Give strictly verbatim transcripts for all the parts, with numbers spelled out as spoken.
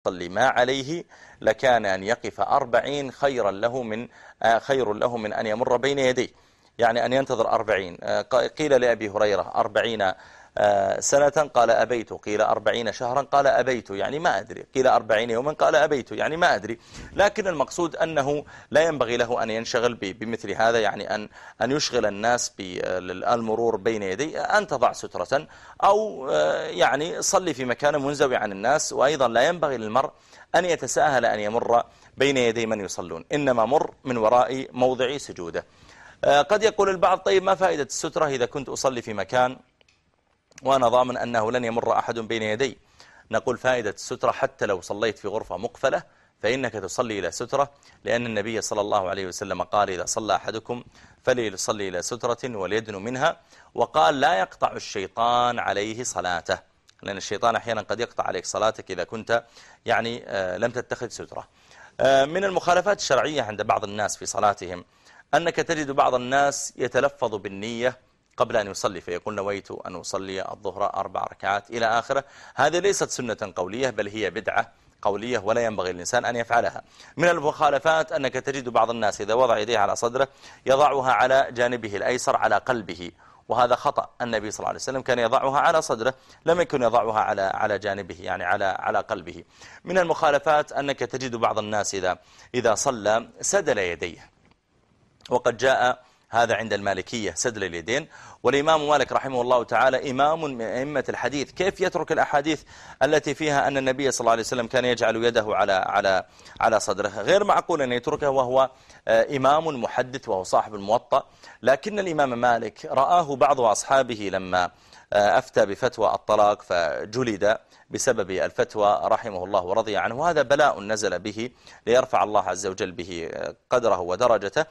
يصلي ما عليه لكان أن يقف أربعين خيرا له من خير له من أن يمر بين يديه، يعني أن ينتظر أربعين. قيل لأبي هريرة أربعين سنة قال أبيت، قيل أربعين شهرا قال أبيت يعني ما أدري، قيل أربعين يوما قال أبيت يعني ما أدري. لكن المقصود أنه لا ينبغي له أن ينشغل بمثل هذا، يعني أن أن يشغل الناس بالمرور بين يدي، أن تضع سترة أو يعني صلي في مكان منزوي عن الناس. وأيضا لا ينبغي للمرء أن يتساهل أن يمر بين يدي من يصلون، إنما مر من وراء موضع سجوده. قد يقول البعض طيب ما فائدة السترة إذا كنت أصلي في مكان وأنا ضامن أنه لن يمر أحد بين يدي؟ نقول فائدة السترة حتى لو صليت في غرفة مقفلة فإنك تصلي إلى سترة، لأن النبي صلى الله عليه وسلم قال إذا صلى أحدكم فليصلي إلى سترة وليدن منها، وقال لا يقطع الشيطان عليه صلاته، لأن الشيطان أحيانا قد يقطع عليك صلاتك إذا كنت يعني لم تتخذ سترة. من المخالفات الشرعية عند بعض الناس في صلاتهم أنك تجد بعض الناس يتلفظ بالنية قبل أن يصلي، فيقول نويت أن أصلي الظهر أربع ركعات إلى آخره. هذه ليست سنة قولية بل هي بدعة قولية ولا ينبغي للإنسان أن يفعلها. من المخالفات أنك تجد بعض الناس إذا وضع يديه على صدره يضعها على جانبه الأيسر على قلبه، وهذا خطأ. النبي صلى الله عليه وسلم كان يضعها على صدره، لم يكن يضعها على على جانبه يعني على على قلبه. من المخالفات أنك تجد بعض الناس إذا إذا صلى سدل يديه، وقد جاء هذا عند المالكية سدل اليدين، والإمام مالك رحمه الله تعالى إمام من أئمة الحديث، كيف يترك الأحاديث التي فيها أن النبي صلى الله عليه وسلم كان يجعل يده على على على صدره؟ غير معقول أن يتركه وهو إمام محدث وهو صاحب الموطأ. لكن الإمام مالك رآه بعض أصحابه لما أفتى بفتوى الطلاق فجلد بسبب الفتوى رحمه الله ورضي عنه، وهذا بلاء نزل به ليرفع الله عز وجل به قدره ودرجته.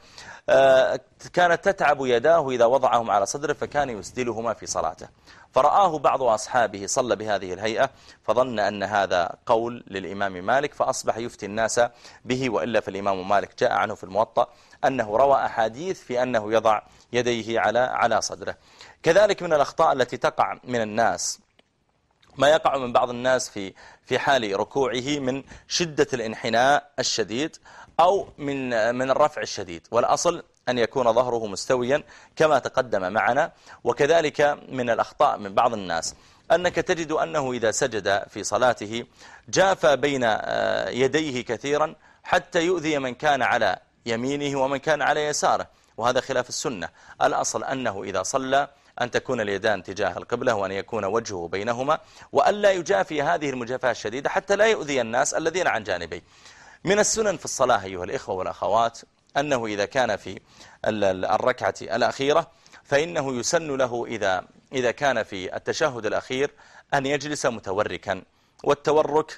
كانت تتعب يداه إذا وضعهم على صدره فكان يسدلهما في صلاته، فرآه بعض أصحابه صلى بهذه الهيئة فظن أن هذا قول للإمام مالك فأصبح يفتي الناس به، وإلا فالإمام مالك جاء عنه في الموطأ أنه روى أحاديث في أنه يضع يديه على على صدره. كذلك من الأخطاء التي تقع من الناس ما يقع من بعض الناس في في حال ركوعه من شدة الانحناء الشديد أو من من الرفع الشديد، والأصل أن يكون ظهره مستويا كما تقدم معنا. وكذلك من الأخطاء من بعض الناس أنك تجد أنه إذا سجد في صلاته جاف بين يديه كثيرا حتى يؤذي من كان على يمينه ومن كان على يساره، وهذا خلاف السنة. الأصل أنه إذا صلى أن تكون اليدان تجاه القبلة وأن يكون وجهه بينهما، وأن لا يجافي هذه المجافاة الشديدة حتى لا يؤذي الناس الذين عن جانبيه. من السنن في الصلاة أيها الإخوة والأخوات أنه إذا كان في الركعة الأخيرة فإنه يسن له إذا إذا كان في التشهد الأخير أن يجلس متوركا، والتورك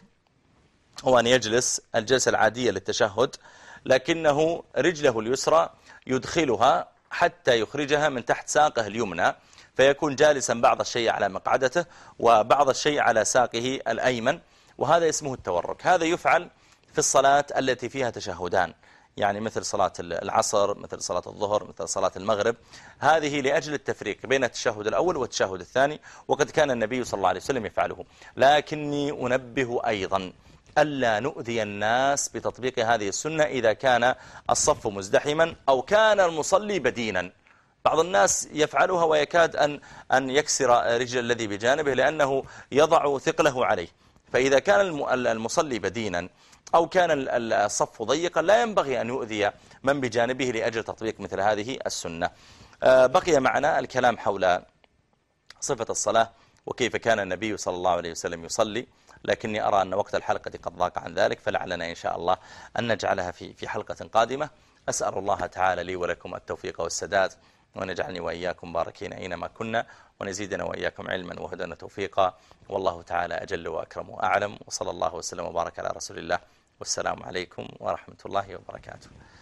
هو أن يجلس الجلسة العادية للتشهد لكنه رجله اليسرى يدخلها حتى يخرجها من تحت ساقه اليمنى، فيكون جالسا بعض الشيء على مقعدته وبعض الشيء على ساقه الأيمن، وهذا اسمه التورك. هذا يفعل في الصلاة التي فيها تشهدان، يعني مثل صلاة العصر، مثل صلاة الظهر، مثل صلاة المغرب، هذه لأجل التفريق بين التشهد الأول والتشهد الثاني، وقد كان النبي صلى الله عليه وسلم يفعله. لكني أنبه أيضا ألا نؤذي الناس بتطبيق هذه السنة إذا كان الصف مزدحما أو كان المصلي بدينا. بعض الناس يفعلها ويكاد أن أن يكسر رجل الذي بجانبه لأنه يضع ثقله عليه، فإذا كان المصلي بدينا أو كان الصف ضيقا لا ينبغي أن يؤذي من بجانبه لأجل تطبيق مثل هذه السنة. بقي معنا الكلام حول صفة الصلاة وكيف كان النبي صلى الله عليه وسلم يصلي، لكني أرى أن وقت الحلقة قد ضاق عن ذلك، فلعلنا إن شاء الله أن نجعلها في في حلقة قادمة. أسأل الله تعالى لي ولكم التوفيق والسداد، ونجعلني وإياكم باركين أينما كنا، ونزيدنا وإياكم علما وهدنا توفيقا، والله تعالى أجل وأكرم وأعلم، وصلى الله وسلم وبارك على رسول الله، والسلام عليكم ورحمة الله وبركاته.